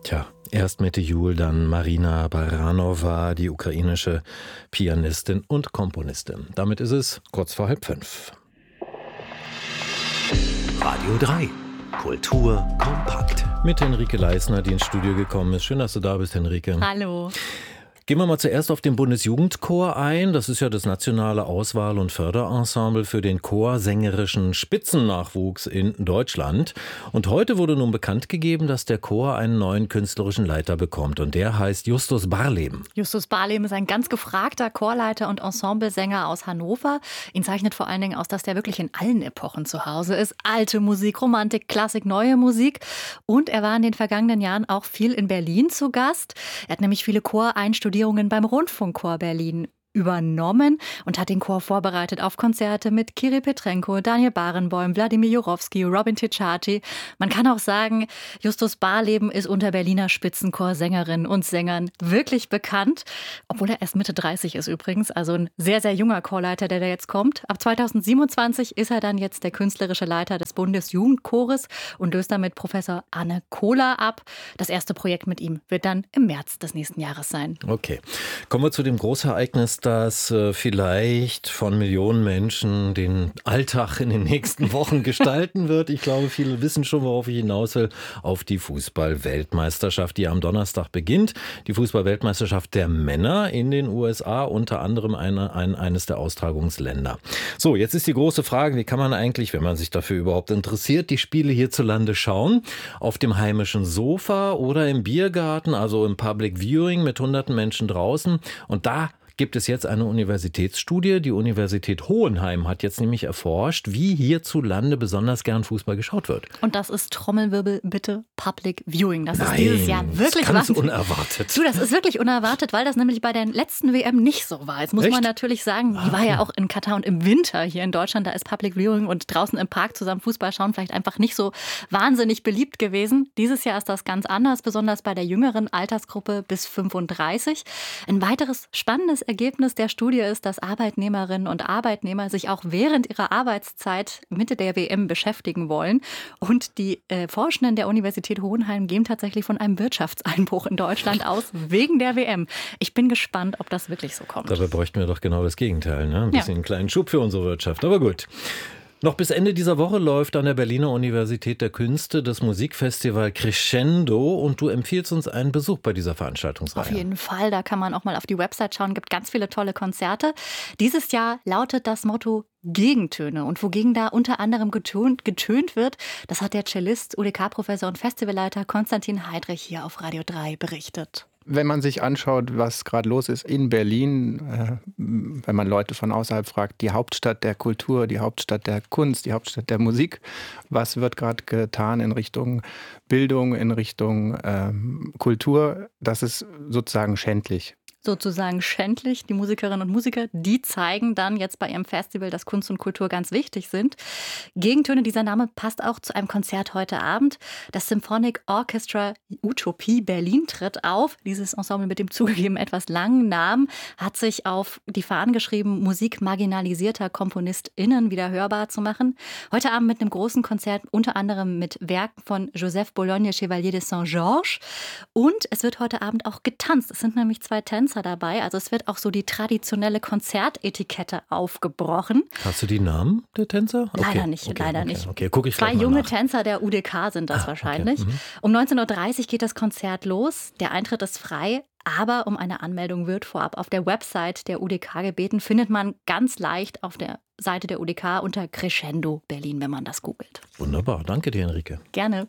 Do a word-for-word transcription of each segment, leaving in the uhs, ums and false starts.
Tja, erst Mette Juhl, dann Marina Baranova, die ukrainische Pianistin und Komponistin. Damit ist es kurz vor halb fünf. Radio drei. Kultur kompakt. Mit Henrike Leisner, die ins Studio gekommen ist. Schön, dass du da bist, Henrike. Hallo. Gehen wir mal zuerst auf den Bundesjugendchor ein. Das ist ja das nationale Auswahl- und Förderensemble für den chorsängerischen Spitzennachwuchs in Deutschland. Und heute wurde nun bekannt gegeben, dass der Chor einen neuen künstlerischen Leiter bekommt. Und der heißt Justus Barleben. Justus Barleben ist ein ganz gefragter Chorleiter und Ensemblesänger aus Hannover. Ihn zeichnet vor allen Dingen aus, dass der wirklich in allen Epochen zu Hause ist. Alte Musik, Romantik, Klassik, neue Musik. Und er war in den vergangenen Jahren auch viel in Berlin zu Gast. Er hat nämlich viele Choreinstudierungen beim Rundfunkchor Berlin übernommen und hat den Chor vorbereitet auf Konzerte mit Kirill Petrenko, Daniel Barenboim, Wladimir Jurowski, Robin Ticciati. Man kann auch sagen, Justus Barleben ist unter Berliner Spitzenchorsängerinnen und Sängern wirklich bekannt, obwohl er erst Mitte dreißig ist übrigens, also ein sehr, sehr junger Chorleiter, der da jetzt kommt. Ab zweitausendsiebenundzwanzig ist er dann jetzt der künstlerische Leiter des Bundesjugendchores und löst damit Professor Anne Kohler ab. Das erste Projekt mit ihm wird dann im März des nächsten Jahres sein. Okay, kommen wir zu dem Großereignis, das äh, vielleicht von Millionen Menschen den Alltag in den nächsten Wochen gestalten wird. Ich glaube, viele wissen schon, worauf ich hinaus will, auf die Fußball-Weltmeisterschaft, die am Donnerstag beginnt. Die Fußball-Weltmeisterschaft der Männer in den U S A, unter anderem eine, ein, eines der Austragungsländer. So, jetzt ist die große Frage, wie kann man eigentlich, wenn man sich dafür überhaupt interessiert, die Spiele hierzulande schauen? Auf dem heimischen Sofa oder im Biergarten, also im Public Viewing mit hunderten Menschen draußen. Und da gibt es jetzt eine Universitätsstudie. Die Universität Hohenheim hat jetzt nämlich erforscht, wie hierzulande besonders gern Fußball geschaut wird. Und das ist Trommelwirbel, bitte, Public Viewing. Das Nein, ist dieses Jahr wirklich ganz was. unerwartet. Du, das ist wirklich unerwartet, weil das nämlich bei der letzten W M nicht so war. Jetzt muss Echt? man natürlich sagen, die war ja auch in Katar und im Winter hier in Deutschland. Da ist Public Viewing und draußen im Park zusammen Fußball schauen vielleicht einfach nicht so wahnsinnig beliebt gewesen. Dieses Jahr ist das ganz anders, besonders bei der jüngeren Altersgruppe bis fünfunddreißig. Ein weiteres spannendes Ergebnis der Studie ist, dass Arbeitnehmerinnen und Arbeitnehmer sich auch während ihrer Arbeitszeit mit der W M beschäftigen wollen. Und die äh, Forschenden der Universität Hohenheim gehen tatsächlich von einem Wirtschaftseinbruch in Deutschland aus, wegen der W M. Ich bin gespannt, ob das wirklich so kommt. Dabei bräuchten wir doch genau das Gegenteil, ne? Ein bisschen Ja. einen kleinen Schub für unsere Wirtschaft. Aber gut. Noch bis Ende dieser Woche läuft an der Berliner Universität der Künste das Musikfestival Crescendo und du empfiehlst uns einen Besuch bei dieser Veranstaltungsreihe. Auf jeden Fall, da kann man auch mal auf die Website schauen, gibt ganz viele tolle Konzerte. Dieses Jahr lautet das Motto Gegentöne und wogegen da unter anderem getönt, getönt wird, das hat der Cellist, U D K-Professor und Festivalleiter Konstantin Heidrich hier auf Radio drei berichtet. Wenn man sich anschaut, was gerade los ist in Berlin, äh, wenn man Leute von außerhalb fragt, die Hauptstadt der Kultur, die Hauptstadt der Kunst, die Hauptstadt der Musik, was wird gerade getan in Richtung Bildung, in Richtung ähm, Kultur, das ist sozusagen schändlich. Sozusagen schändlich. Die Musikerinnen und Musiker, die zeigen dann jetzt bei ihrem Festival, dass Kunst und Kultur ganz wichtig sind. Gegentöne, dieser Name passt auch zu einem Konzert heute Abend. Das Symphonic Orchestra Utopie Berlin tritt auf. Dieses Ensemble mit dem zugegeben etwas langen Namen hat sich auf die Fahnen geschrieben, Musik marginalisierter KomponistInnen wieder hörbar zu machen. Heute Abend mit einem großen Konzert, unter anderem mit Werken von Joseph Bologne Chevalier de Saint-Georges. Und es wird heute Abend auch getanzt. Es sind nämlich zwei Tänzer dabei. Also es wird auch so die traditionelle Konzertetikette aufgebrochen. Hast du die Namen der Tänzer? Okay. Leider nicht, okay, leider okay, nicht. Okay, guck ich Zwei gleich mal junge nach. Tänzer der U D K sind das Ah, wahrscheinlich. okay, mhm. Um neunzehn Uhr dreißig geht das Konzert los. Der Eintritt ist frei. Aber um eine Anmeldung wird vorab auf der Website der U D K gebeten. Findet man ganz leicht auf der Seite der U D K unter Crescendo Berlin, wenn man das googelt. Wunderbar, danke dir, Henrike. Gerne.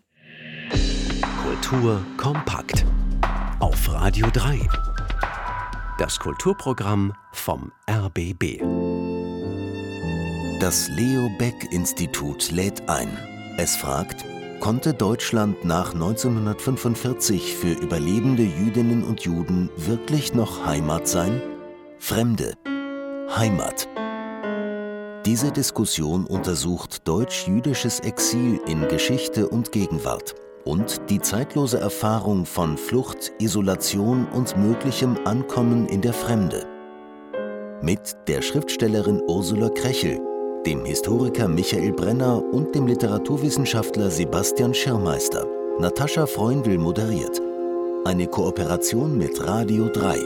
Kultur kompakt. Auf Radio drei. Das Kulturprogramm vom R B B. Das Leo Baeck-Institut lädt ein. Es fragt, konnte Deutschland nach neunzehnhundertfünfundvierzig für überlebende Jüdinnen und Juden wirklich noch Heimat sein? Fremde. Heimat. Diese Diskussion untersucht deutsch-jüdisches Exil in Geschichte und Gegenwart und die zeitlose Erfahrung von Flucht, Isolation und möglichem Ankommen in der Fremde. Mit der Schriftstellerin Ursula Krechel, dem Historiker Michael Brenner und dem Literaturwissenschaftler Sebastian Schirmeister. Natascha Freundl moderiert. eine Kooperation mit Radio drei.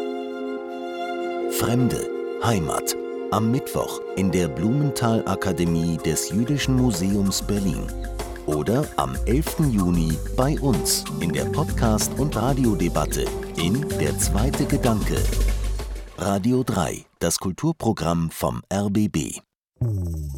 Fremde, Heimat. Am Mittwoch in der Blumenthal-Akademie des Jüdischen Museums Berlin. Oder am elften Juni bei uns in der Podcast- und Radiodebatte in Der zweite Gedanke. Radio drei, das Kulturprogramm vom R B B.